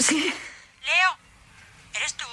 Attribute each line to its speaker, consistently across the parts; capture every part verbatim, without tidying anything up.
Speaker 1: Sí.
Speaker 2: Leo, ¿eres tú?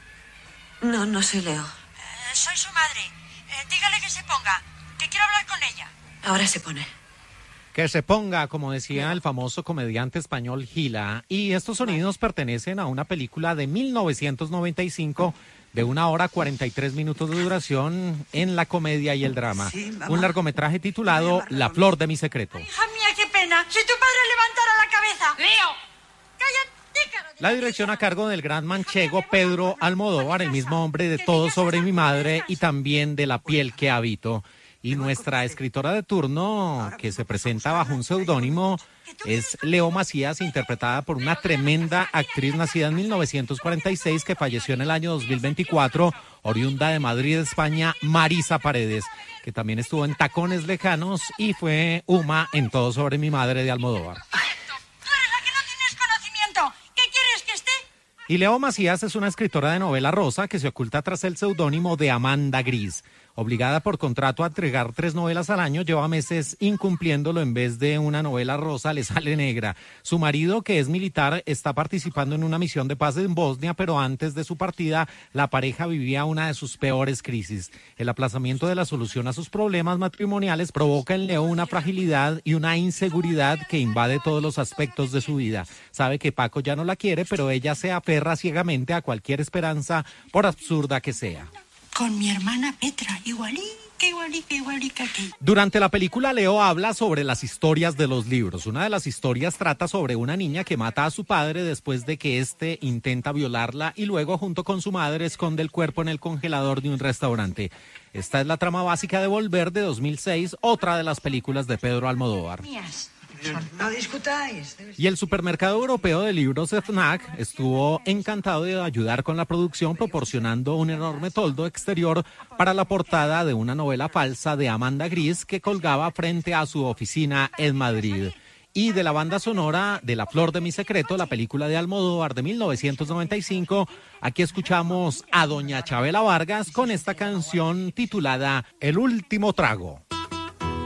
Speaker 1: No, no soy Leo.
Speaker 2: Eh, soy su madre. Eh, dígale que se ponga, que quiero hablar con ella.
Speaker 1: Ahora se pone.
Speaker 3: Que se ponga, como decía el famoso comediante español Gila. Y estos sonidos pertenecen a una película de mil novecientos noventa y cinco de una hora cuarenta y tres minutos de duración en la comedia y el drama.
Speaker 1: Sí,
Speaker 3: un largometraje titulado La flor de mi secreto.
Speaker 2: Hija mía, qué pena. Si tu padre levantara la cabeza. Leo, cállate, caro.
Speaker 3: La dirección a cargo del gran manchego Pedro Almodóvar, el mismo hombre de Todo sobre mi madre y también de La piel que habito. Y nuestra escritora de turno, que se presenta bajo un seudónimo, es Leo Macías, interpretada por una tremenda actriz nacida en mil novecientos cuarenta y seis que falleció en el año dos mil veinticuatro, oriunda de Madrid, España, Marisa Paredes, que también estuvo en Tacones Lejanos y fue Uma en Todo sobre mi madre de Almodóvar.
Speaker 2: Tú eres la que no tienes conocimiento. ¿Qué quieres que esté?
Speaker 3: Y Leo Macías es una escritora de novela rosa que se oculta tras el seudónimo de Amanda Gris. Obligada por contrato a entregar tres novelas al año, lleva meses incumpliéndolo. En vez de una novela rosa, le sale negra. Su marido, que es militar, está participando en una misión de paz en Bosnia, pero antes de su partida, la pareja vivía una de sus peores crisis. El aplazamiento de la solución a sus problemas matrimoniales provoca en Leo una fragilidad y una inseguridad que invade todos los aspectos de su vida. Sabe que Paco ya no la quiere, pero ella se aferra ciegamente a cualquier esperanza, por absurda que sea.
Speaker 2: Con mi hermana Petra, igualica, igualica, igualica que...
Speaker 3: Durante la película, Leo habla sobre las historias de los libros. Una de las historias trata sobre una niña que mata a su padre después de que éste intenta violarla y luego, junto con su madre, esconde el cuerpo en el congelador de un restaurante. Esta es la trama básica de Volver, de dos mil seis, otra de las películas de Pedro Almodóvar.
Speaker 2: Mías.
Speaker 1: No discutáis.
Speaker 3: Y el supermercado europeo de libros FNAC estuvo encantado de ayudar con la producción, proporcionando un enorme toldo exterior para la portada de una novela falsa de Amanda Gris que colgaba frente a su oficina en Madrid. Y de la banda sonora de La flor de mi secreto, la película de Almodóvar de mil novecientos noventa y cinco, aquí escuchamos a doña Chabela Vargas con esta canción titulada El último trago.